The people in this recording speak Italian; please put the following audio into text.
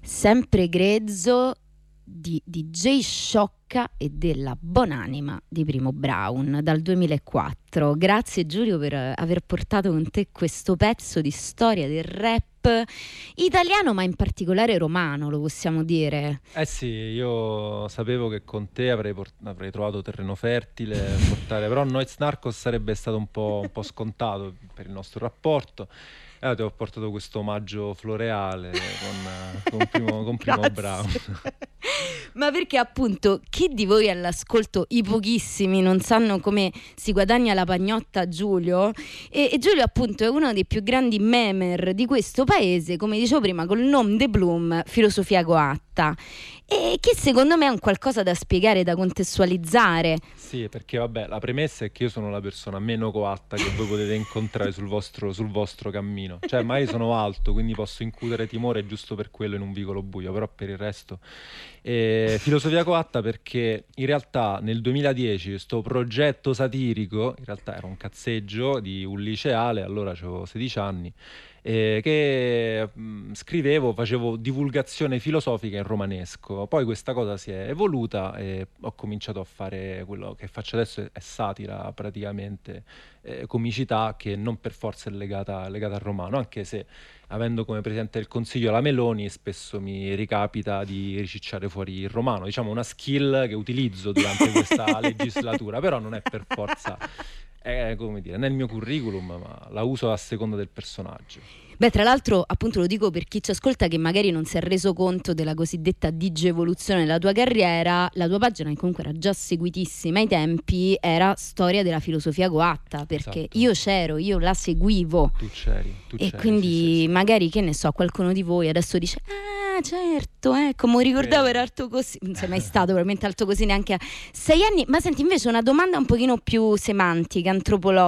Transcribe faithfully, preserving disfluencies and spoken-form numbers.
sempre grezzo di D J Sciocca e della Bonanima di Primo Brown dal duemilaquattro. Grazie Giulio per aver portato con te questo pezzo di storia del rap italiano, ma in particolare romano, lo possiamo dire. Eh sì, io sapevo che con te avrei, port- avrei trovato terreno fertile portare, però Noiz Narcos sarebbe stato un po', un po' scontato per il nostro rapporto. E allora ti ho portato questo omaggio floreale con, con Primo, con Primo Brown. Ma perché appunto chi di voi all'ascolto, i pochissimi, non sanno come si guadagna la pagnotta Giulio, e, e Giulio appunto è uno dei più grandi memer di questo paese, come dicevo prima, col nom de Bloom, filosofia coatta, e che secondo me è un qualcosa da spiegare, da contestualizzare. Sì, perché vabbè, la premessa è che io sono la persona meno coatta che voi potete incontrare sul vostro, sul vostro cammino. Cioè, magari sono alto, quindi posso incutere timore giusto per quello in un vicolo buio, però per il resto... Eh, filosofia coatta perché in realtà nel duemiladieci questo progetto satirico, in realtà era un cazzeggio di un liceale, allora avevo sedici anni, eh, che mh, scrivevo, facevo divulgazione filosofica in romanesco. Poi questa cosa si è evoluta e ho cominciato a fare quello che faccio adesso, è, è satira praticamente, eh, comicità che non per forza è legata, legata al romano, anche se avendo come presidente del Consiglio la Meloni spesso mi ricapita di ricicciare fuori il romano, diciamo una skill che utilizzo durante questa legislatura, però non è per forza, è come dire, nel mio curriculum, ma la uso a seconda del personaggio. Beh, tra l'altro, appunto, lo dico per chi ci ascolta che magari non si è reso conto della cosiddetta digievoluzione della tua carriera. La tua pagina, che comunque era già seguitissima ai tempi, era Storia della filosofia coatta, perché Esatto. io c'ero, io la seguivo. Tu c'eri, tu e c'eri, quindi sì, sì, sì. magari, che ne so, qualcuno di voi adesso dice: ah, certo, ecco, mi ricordavo era alto così. Non sei mai stato probabilmente alto così neanche a sei anni. Ma senti, invece una domanda un pochino più semantica, antropologica.